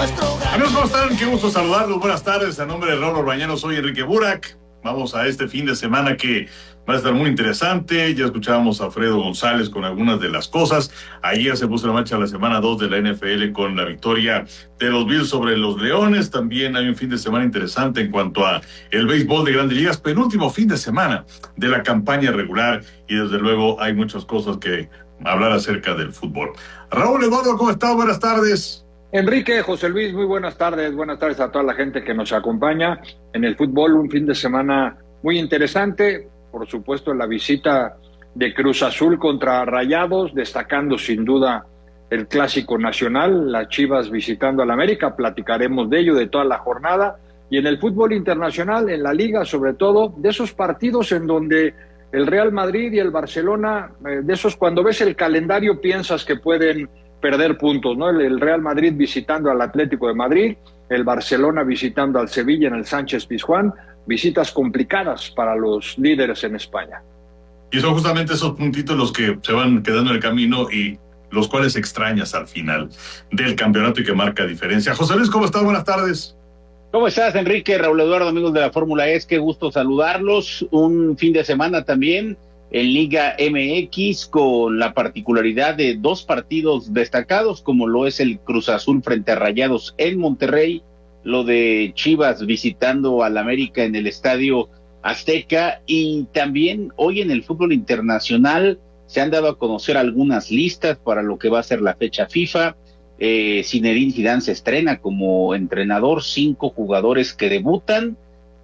Amigos, ¿cómo están? Qué gusto saludarlos. Buenas tardes. A nombre de Raúl Orbañano, soy Enrique Burak. Vamos a este fin de semana que va a estar muy interesante. Ya escuchábamos a Alfredo González con algunas de las cosas. Ayer se puso en marcha la semana 2 de la NFL con la victoria de los Bills sobre los Leones. También hay un fin de semana interesante en cuanto a el béisbol de Grandes Ligas. Penúltimo fin de semana de la campaña regular y desde luego hay muchas cosas que hablar acerca del fútbol. Raúl Eduardo, ¿cómo estás? Buenas tardes. Enrique, José Luis, muy buenas tardes a toda la gente que nos acompaña en el fútbol, un fin de semana muy interesante, por supuesto la visita de Cruz Azul contra Rayados, destacando sin duda el clásico nacional, las Chivas visitando al América, platicaremos de ello, de toda la jornada, y en el fútbol internacional, en la Liga sobre todo, de esos partidos en donde el Real Madrid y el Barcelona, de esos cuando ves el calendario piensas que pueden perder puntos, ¿no? El Real Madrid visitando al Atlético de Madrid, el Barcelona visitando al Sevilla en el Sánchez-Pizjuán, visitas complicadas para los líderes en España. Y son justamente esos puntitos los que se van quedando en el camino y los cuales extrañas al final del campeonato y que marca diferencia. José Luis, ¿cómo estás? Buenas tardes. ¿Cómo estás, Enrique? Raúl Eduardo, amigos de la Fórmula E, qué gusto saludarlos. Un fin de semana también en Liga MX con la particularidad de dos partidos destacados, como lo es el Cruz Azul frente a Rayados en Monterrey, lo de Chivas visitando al América en el Estadio Azteca, y también hoy en el fútbol internacional se han dado a conocer algunas listas para lo que va a ser la fecha FIFA. Zinedine Zidane se estrena como entrenador, 5 jugadores que debutan,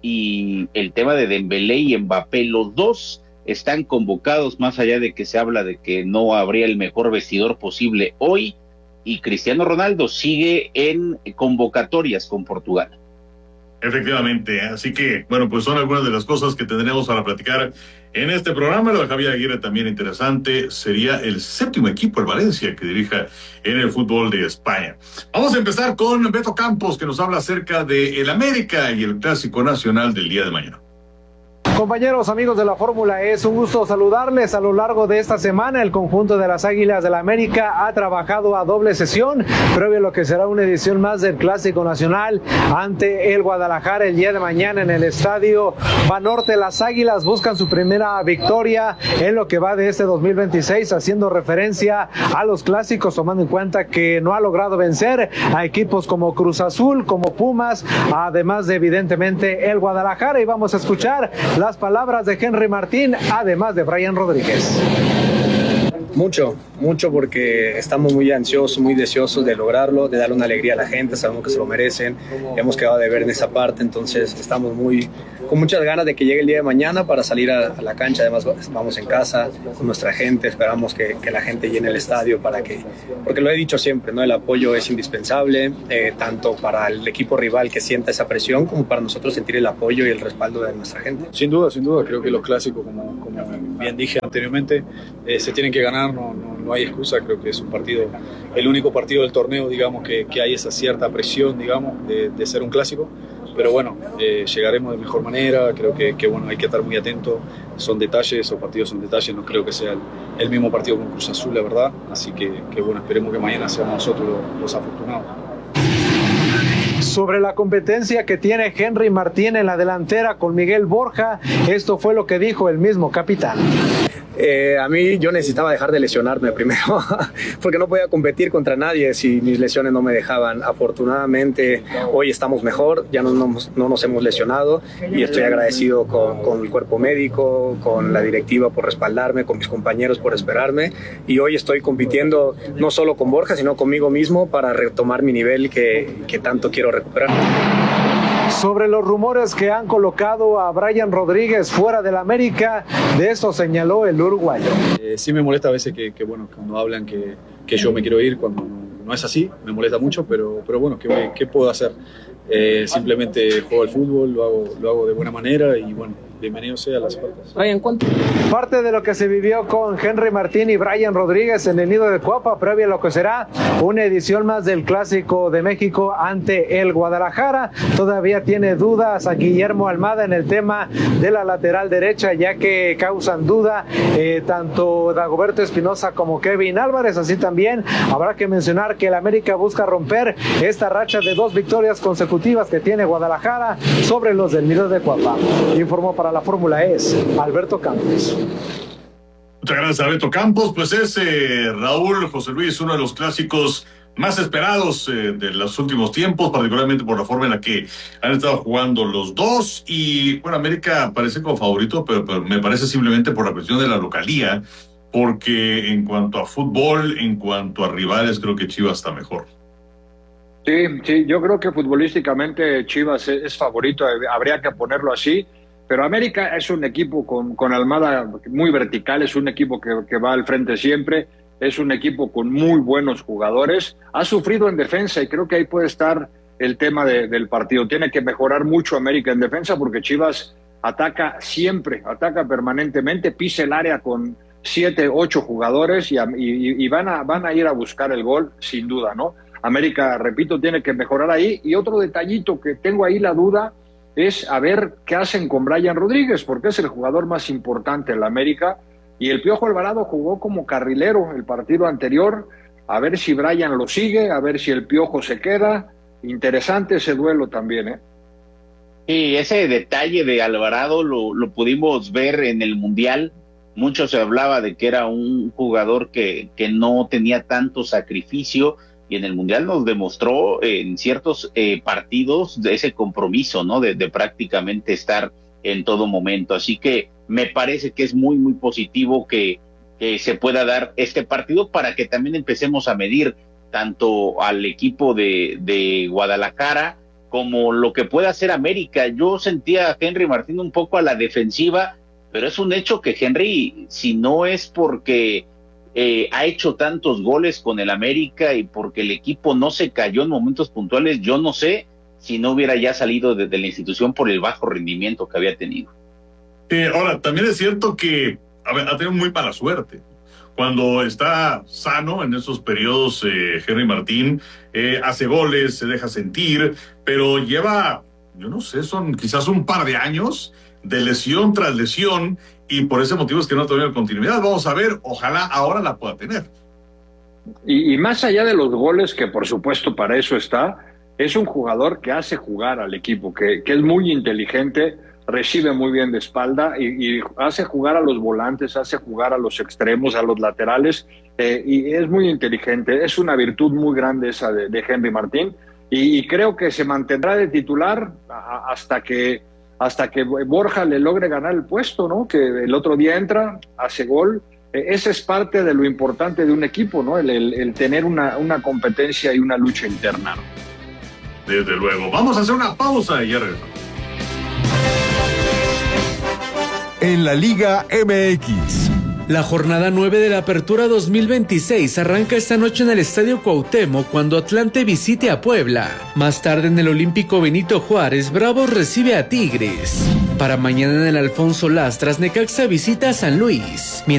y el tema de Dembélé y Mbappé, los dos están convocados, más allá de que se habla de que no habría el mejor vestidor posible hoy, y Cristiano Ronaldo sigue en convocatorias con Portugal. Efectivamente, así que, bueno, pues son algunas de las cosas que tendremos para platicar en este programa. Lo de Javier Aguirre también interesante, sería el 7º equipo, el Valencia, que dirija en el fútbol de España. Vamos a empezar con Beto Campos, que nos habla acerca de el América y el Clásico Nacional del día de mañana. Compañeros, amigos de la Fórmula E, es un gusto saludarles. A lo largo de esta semana, el conjunto de las Águilas del la América ha trabajado a doble sesión, previo a lo que será una edición más del Clásico Nacional ante el Guadalajara el día de mañana en el Estadio Banorte. Las Águilas buscan su primera victoria en lo que va de este 2026, haciendo referencia a los clásicos, tomando en cuenta que no ha logrado vencer a equipos como Cruz Azul, como Pumas, además de evidentemente el Guadalajara. Y vamos a escuchar las palabras de Henry Martín, además de Brian Rodríguez. Mucho porque estamos muy ansiosos, muy deseosos de lograrlo, de darle una alegría a la gente, sabemos que se lo merecen, hemos quedado de ver en esa parte, entonces estamos con muchas ganas de que llegue el día de mañana para salir a la cancha. Además vamos en casa con nuestra gente, esperamos que la gente llene el estadio porque lo he dicho siempre, ¿no? El apoyo es indispensable, tanto para el equipo rival que sienta esa presión como para nosotros sentir el apoyo y el respaldo de nuestra gente. Sin duda, creo que los clásicos, como bien dije anteriormente, se tienen que ganar, no hay excusa. Creo que es un partido, el único partido del torneo, digamos, que hay esa cierta presión, digamos, de ser un clásico, pero bueno, llegaremos de mejor manera. Creo que bueno, hay que estar muy atentos, son detalles, esos partidos son detalles, no creo que sea el mismo partido con Cruz Azul, la verdad, así que bueno, esperemos que mañana seamos nosotros los afortunados. Sobre la competencia que tiene Henry Martín en la delantera con Miguel Borja, esto fue lo que dijo el mismo capitán. A mí yo necesitaba dejar de lesionarme primero porque no podía competir contra nadie si mis lesiones no me dejaban. Afortunadamente hoy estamos mejor, ya no nos hemos lesionado y estoy agradecido con el cuerpo médico, con la directiva por respaldarme, con mis compañeros por esperarme, y hoy estoy compitiendo no solo con Borja sino conmigo mismo para retomar mi nivel que tanto quiero recuperar. Sobre los rumores que han colocado a Brian Rodríguez fuera del América, de eso señaló el uruguayo. Sí me molesta a veces que bueno, cuando hablan que yo me quiero ir, cuando no es así, me molesta mucho, pero bueno, ¿qué puedo hacer? Simplemente juego al fútbol, lo hago de buena manera y bueno, bienvenido sea las faltas. Parte de lo que se vivió con Henry Martín y Brian Rodríguez en el Nido de Cuapa, previo a lo que será una edición más del Clásico de México ante el Guadalajara. Todavía tiene dudas a Guillermo Almada en el tema de la lateral derecha, ya que causan duda tanto Dagoberto Espinosa como Kevin Álvarez. Así también habrá que mencionar que el América busca romper esta racha de 2 victorias consecutivas que tiene Guadalajara sobre los del Nido de Cuapa. Informó para la Fórmula E Alberto Campos. Muchas gracias, Alberto Campos. Pues es Raúl, José Luis, uno de los clásicos más esperados de los últimos tiempos, particularmente por la forma en la que han estado jugando los dos. Y bueno, América parece como favorito, pero me parece simplemente por la cuestión de la localía, porque en cuanto a fútbol, en cuanto a rivales, creo que Chivas está mejor. Sí, yo creo que futbolísticamente Chivas es favorito, habría que ponerlo así, pero América es un equipo con Almada muy vertical, es un equipo que va al frente siempre, es un equipo con muy buenos jugadores, ha sufrido en defensa y creo que ahí puede estar el tema del partido. Tiene que mejorar mucho América en defensa porque Chivas ataca siempre, ataca permanentemente, pisa el área con 7, 8 jugadores y van a ir a buscar el gol sin duda, ¿no? América, repito, tiene que mejorar ahí. Y otro detallito que tengo ahí la duda es a ver qué hacen con Brian Rodríguez, porque es el jugador más importante en la América. Y el Piojo Alvarado jugó como carrilero el partido anterior. A ver si Brian lo sigue, a ver si el Piojo se queda. Interesante ese duelo también, ¿eh? Y ese detalle de Alvarado lo pudimos ver en el Mundial. Mucho se hablaba de que era un jugador que no tenía tanto sacrificio, y en el Mundial nos demostró en ciertos partidos de ese compromiso, ¿no? De prácticamente estar en todo momento. Así que me parece que es muy, muy positivo que se pueda dar este partido para que también empecemos a medir tanto al equipo de Guadalajara como lo que pueda hacer América. Yo sentía a Henry Martín un poco a la defensiva, pero es un hecho que Henry, si no es porque ha hecho tantos goles con el América y porque el equipo no se cayó en momentos puntuales, yo no sé si no hubiera ya salido de la institución por el bajo rendimiento que había tenido. Ahora, también es cierto que ha tenido muy mala suerte. Cuando está sano en esos periodos, Henry Martín hace goles, se deja sentir, pero lleva, yo no sé, son quizás un par de años de lesión tras lesión, y por ese motivo es que no ha tenido continuidad. Vamos a ver, ojalá ahora la pueda tener. Y más allá de los goles, que por supuesto para eso está, es un jugador que hace jugar al equipo, que es muy inteligente, recibe muy bien de espalda y hace jugar a los volantes, hace jugar a los extremos, a los laterales, y es muy inteligente. Es una virtud muy grande esa de Henry Martín, y creo que se mantendrá de titular hasta que Borja le logre ganar el puesto, ¿no? Que el otro día entra, hace gol. Esa es parte de lo importante de un equipo, ¿no? El tener una competencia y una lucha interna, ¿no? Desde luego. Vamos a hacer una pausa y ya regresamos. En la Liga MX. La jornada 9 de la Apertura 2026 arranca esta noche en el Estadio Cuauhtémoc cuando Atlante visite a Puebla. Más tarde en el Olímpico Benito Juárez, Bravos recibe a Tigres. Para mañana en el Alfonso Lastras, Necaxa visita a San Luis.